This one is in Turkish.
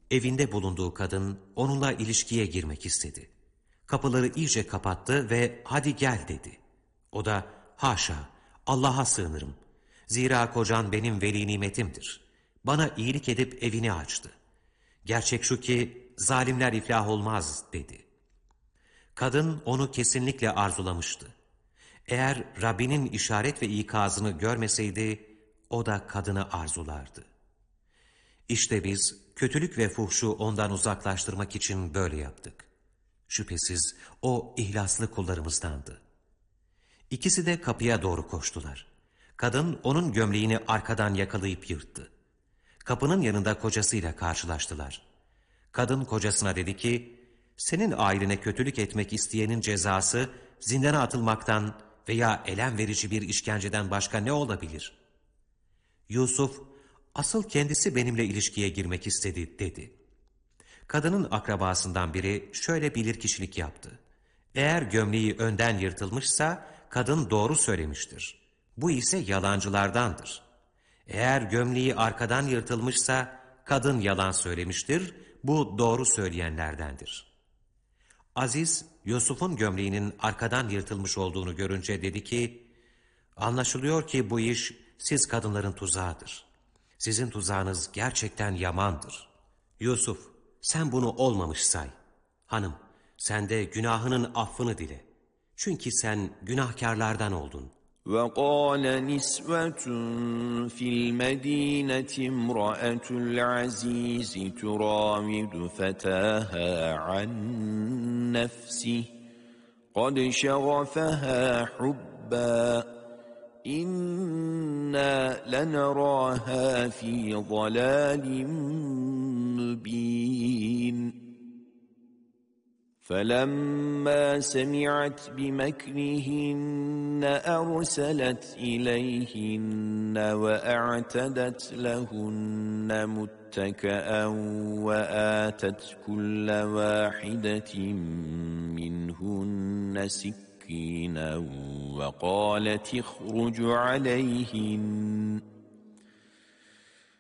Evinde bulunduğu kadın onunla ilişkiye girmek istedi. Kapıları iyice kapattı ve hadi gel dedi. O da haşa, Allah'a sığınırım. Zira kocan benim veli nimetimdir. Bana iyilik edip evini açtı. Gerçek şu ki zalimler iflah olmaz dedi. Kadın onu kesinlikle arzulamıştı. Eğer Rabbinin işaret ve ikazını görmeseydi o da kadını arzulardı. İşte biz kötülük ve fuhşu ondan uzaklaştırmak için böyle yaptık. Şüphesiz o ihlaslı kullarımızdandı. İkisi de kapıya doğru koştular. Kadın onun gömleğini arkadan yakalayıp yırttı. Kapının yanında kocasıyla karşılaştılar. Kadın kocasına dedi ki, senin ailene kötülük etmek isteyenin cezası zindana atılmaktan veya elem verici bir işkenceden başka ne olabilir? Yusuf, asıl kendisi benimle ilişkiye girmek istedi dedi. Kadının akrabasından biri şöyle bilirkişilik yaptı. Eğer gömleği önden yırtılmışsa kadın doğru söylemiştir. Bu ise yalancılardandır. Eğer gömleği arkadan yırtılmışsa kadın yalan söylemiştir. Bu doğru söyleyenlerdendir. Aziz, Yusuf'un gömleğinin arkadan yırtılmış olduğunu görünce dedi ki, anlaşılıyor ki bu iş siz kadınların tuzağıdır. Sizin tuzağınız gerçekten yamandır. Yusuf, sen bunu olmamış say. Hanım, sen de günahının affını dile. Çünkü sen günahkarlardan oldun. وَقَالَ نِسْوَةٌ فِي الْمَدِينَةِ امْرَأَةُ الْعَزِيزِ تُرَاوِدُ فَتَاهَا عَنْ نَفْسِهِ قَدْ شَغَفَهَا حُبًّا إِنَّا لَنَرَاهَا فِي ضَلَالٍ مُّبِينٍ فَلَمَّا سَمِعَتْ بِمَكْرِهِنَّ أَرْسَلَتْ إِلَيْهِنَّ وَأَعْتَدَتْ لَهُنَّ مُتَّكَأً وَآتَتْ كُلَّ وَاحِدَةٍ مِّنْهُنَّ سِكِّينًا وَقَالَتِ اخْرُجْ عَلَيْهِنَّ